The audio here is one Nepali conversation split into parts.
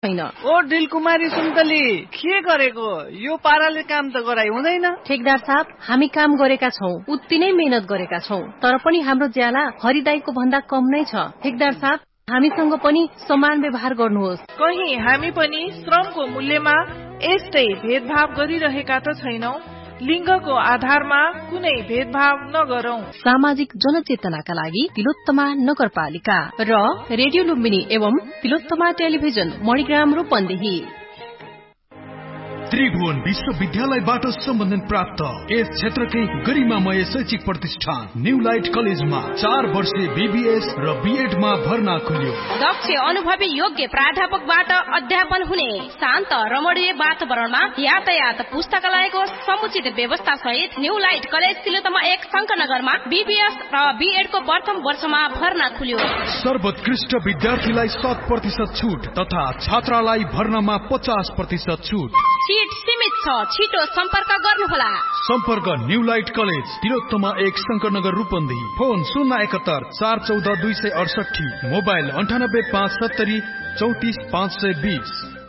छैन। ओ दिलकुमारी सुन्तली, के गरेको? यो पाराले काम त गराइ हुँदैन। ठेकदार साहब, हामी काम गरेका छौं, उत्ति नै मेहनत गरेका छौं, तर पनि हाम्रो ज्याला हरिदाईको भन्दा कम नै छ। ठेकदार साहब, हामीसँग पनि समान व्यवहार गर्नुहोस्। कहीं हामी पनि श्रमको मूल्यमा यस्तै भेदभाव गरिरहेका त छैनौं। लिङ्गको आधारमा कुनै भेदभाव नगरौं। सामाजिक जनचेतनाका लागि तिलोत्तमा नगरपालिका र रेडियो लुम्बिनी एवं तिलोत्तमा टेलिभिजन मणिग्राम रूपन्देही। त्रिभुवन विश्वविद्यालयबाट सम्बन्धन प्राप्त यस क्षेत्रकै गरिमामय शैक्षिक प्रतिष्ठान न्यू लाइट कलेजमा 4 वर्षीय बीबीएस र बीएडमा भर्ना खुल्यो। दक्ष अनुभवी योग्य प्राध्यापकबाट अध्यापन हुने, शान्त रमणीय वातावरणमा यातायात, पुस्तकालयको समुचित व्यवस्था सहित new light college Tilottama 1 शङ्करनगरमा BBS र बीएडको प्रथम वर्षमा भर्ना खुल्यो। सर्वोत्कृष्ट विद्यार्थीलाई 100% छुट तथा छात्रालाई भर्नामा 50% छुट। सीट सीमित छ, छिटो सम्पर्क गर्नुहोला। सम्पर्क new light college Tilottama 1 शङ्करनगर Rupandehi. Phone 071 414 268, mobile 98 570 34 520।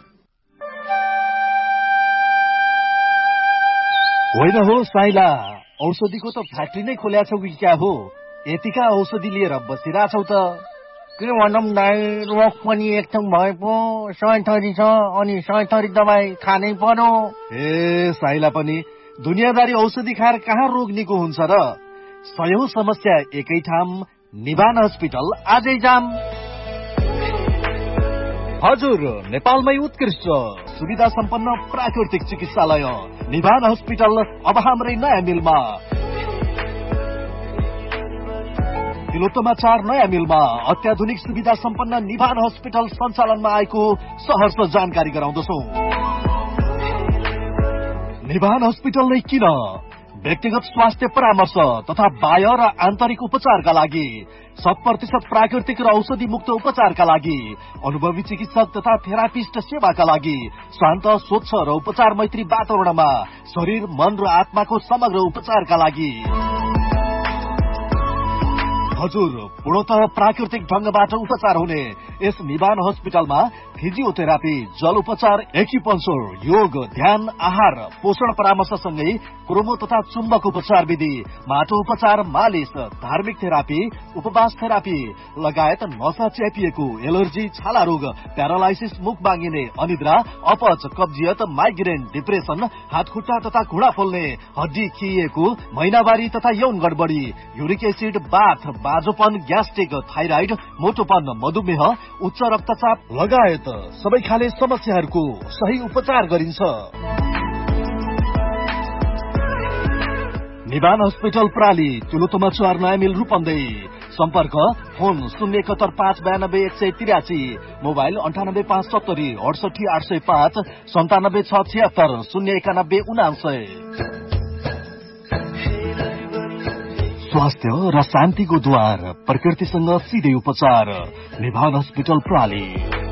होइन हो साइला, औषधिको त फ्याक्ट्री नै खोल्या छौ कि क्या हो? यतिका औषधि लिएर बसिरहेछौ त? के भनौँ दाइ, रोग पनि एकथाङ भए पो 100 थरी छ, अनि 100 थरी दबाई खानै पर्यो। ए साइला पनि दुनियाँदारी औषधि खाएर कहाँ रोग निको हुन्छ र? 100 समस्या एकै ठाम, निभान हस्पिटल आजै जाम। हजुर, नेपालमै उत्कृष्ट सुविधा सम्पन्न प्राकृतिक चिकित्सालय निभान हस्पिटल अब हाम्रै नयाँ मिलमा। तिलोत्तमा 4 नयाँ मिलमा अत्याधुनिक सुविधा सम्पन्न निभान हस्पिटल सञ्चालनमा आएको सहर्ष जानकारी गराउँदछौ। निभान हस्पिटल नै किन? व्यक्तिगत स्वास्थ्य परामर्श तथा बाह्य र आन्तरिक उपचारका लागि 100% प्राकृतिक र औषधि मुक्त उपचारका लागि, अनुभवी चिकित्सक तथा थेरापिस्ट सेवाका लागि, शान्त स्वच्छ र उपचार मैत्री वातावरणमा शरीर, मन र आत्माको समग्र उपचारका लागि। हजुर, पूर्णतः प्राकृतिक ढंगबाट उपचार हुने यस निभान हस्पिटलमा फिजियोथेरापी, जल उपचार, एक्युपंक्चर, योग, ध्यान, आहार, पोषण परामर्श सँगै क्रोमो तथा चुम्बक उपचार विधि, माटो उपचार, मालिश, धार्मिक थेरापी, उपवास थेरापी लगायत नसा च्यापिएको, एलर्जी, छाला रोग, प्यारालाइसिस, मुख बाँगिने, अनिद्रा, अपच, कब्जियत, माइग्रेन, डिप्रेसन, हात खुट्टा तथा घुँडा पोल्ने, हड्डी खिएको, महिनावारी तथा यौन गडबडी, युरिक एसिड, बाथ, बाजोपन, ग्यास्ट्रिक, थाइराइड, मोटोपन, मधुमेह, उच्च रक्तचाप लगायत सबै खाले समस्याहरूको सही उपचार गरिन्छ। निभान हस्पिटल प्राली तिलोत्तमा 4 नयाँ मिल रूपन्देही। सम्पर्क फोन 071 592 183, मोबाइल 98 570 68 805, 97 676 091 99। स्वास्थ्य र शान्तिको द्वार, प्रकृतिसँग सिधै उपचार, निभान हस्पिटल प्राली।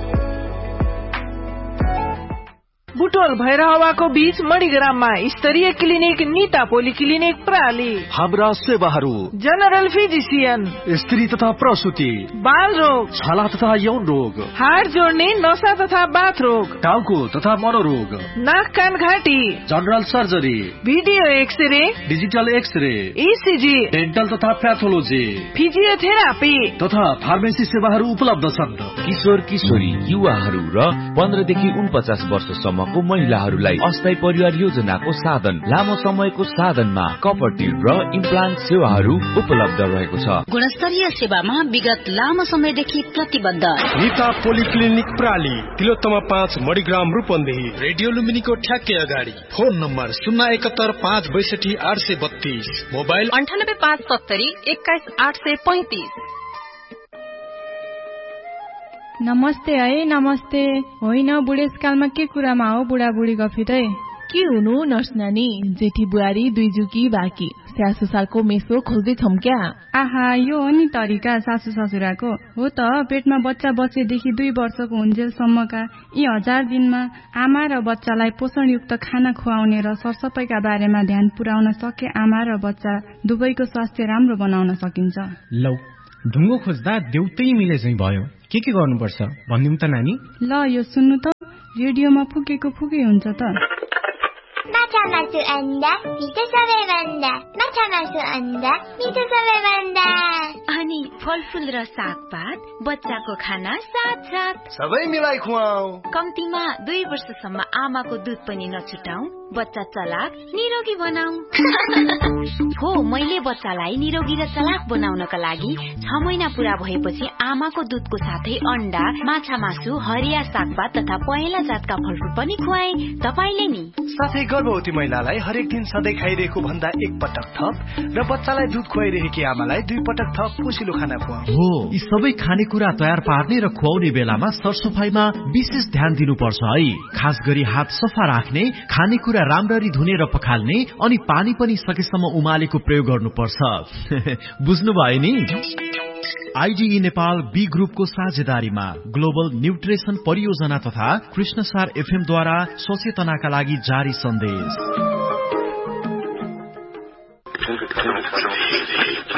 बुटोल भैरहवाको बीच मणिग्राममा स्तरीय क्लिनिक निता पोलिक्लिनिक प्राली। हाम्रा सेवाहरू: जनरल फिजिशियन, स्त्री तथा प्रसुति, बाल रोग, छाला तथा यौन रोग, हाड जोड्ने, नसा तथा बाथ रोग, टाउको तथा मनोरोग, नाक कान घाँटी, general surgery, video x-ray, digital x-ray, ECG, dental तथा प्याथोलोजी, फिजियोथेरापी तथा फार्मेसी सेवाहरू उपलब्ध छन्। किशोर किशोरी, युवाहरू र 15 देखि 49 वर्षसम्म महिलाहरूलाई अस्थायी परिवार योजनाको साधन, लामो समयको साधनमा कपर्टी र इम्प्लान्ट सेवाहरू उपलब्ध रहेको छ। गुणस्तरीय सेवामा विगत लामो समयदेखि प्रतिबद्ध निता पोलिक्लिनिक प्राली तिलोत्तमा 5 मणिग्राम रूपन्देही। रेडियो लुम्बिनीको ठ्याक्कै अगाडि। Phone number 071 562 832, mobile 98 570 21 835। नमस्ते है, नमस्ते। होइन, बुढेसकालमा के कुरामा हो बुढाबुढी गफितै? के हुनु नर्स नानी, जेठी बुहारी दुई जुकी बाँकी, स्याहार सुसारको मेसो खोज्दै छौं क्या? आहा, यो हो नि तरिका सासू ससुराको। हो त, पेटमा बच्चा बच्चेदेखि 2 वर्षको हुन्जेलसम्मका यी 1000 दिनमा आमा र बच्चालाई पोषणयुक्त खाना खुवाउने र सरसफाइका बारेमा ध्यान पुर्याउन सके आमा र बच्चा दुवैको स्वास्थ्य राम्रो बनाउन सकिन्छ। लौ, ढुङ्गो खोज्दा देउतै मिले चाहिँ भयो। के गर्नुपर्छ भनिदिउँ त नानी? ल, यो सुन्नु त। रेडियोमा फुकेको फुकै हुन्छ त। माछा मासु अन्डा मिठो सबैभन्दा, माछा मासु अन्डा मिठो सबैभन्दा। अनि फलफुल र सागपात, बच्चाको खाना साथ साथ सबै मिलाई खुवाऊ। कम्तीमा 2 वर्षसम्म आमाको दुध पनि नछुटाऊ, बच्चा चलाक निरोगी बनाऊ। हो, मैले बच्चालाई निरोगी र चलाक बनाउनका लागि 6 महिना पूरा भएपछि आमाको दुधको साथै अन्डा, माछा मासु, हरिया सागपात तथा पहेँला जातका फलफुल पनि खुवाए। तपाईले नि साथै गर्भवती महिलालाई हरेक दिन सधैँ खाइरहेको भन्दा 1 पटक थप र बच्चालाई दुध खुवाइरहेकी आमालाई 2 पटक थप पोसिलो खाना खुवाऊ। हो, यी सबै खानेकुरा तयार पार्ने र खुवाउने बेलामा सरसफाइमा विशेष ध्यान दिनुपर्छ है। खास गरी हात सफा राख्ने, खानेकुरा राम्ररी धुने र पखाल्ने, अनि पानी पनि सकेसम्म उमालेको प्रयोग गर्नुपर्छ। बुझ्नुभयो नि? आईडीई नेपाल बी ग्रुपको साझेदारीमा ग्लोबल न्यूट्रिसन परियोजना तथा कृष्णसार एफएम द्वारा सचेतनाका लागि जारी सन्देश।